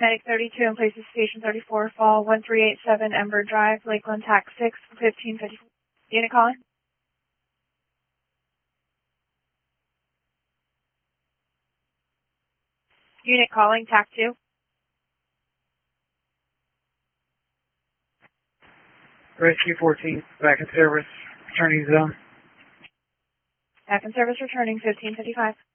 Medic 32 in place of Station 34, Fall 1387 Ember Drive, Lakeland TAC 6, 1550. Unit calling? Unit calling, TAC 2. Rescue 14, back in service, returning zone. Back in service, returning 1555.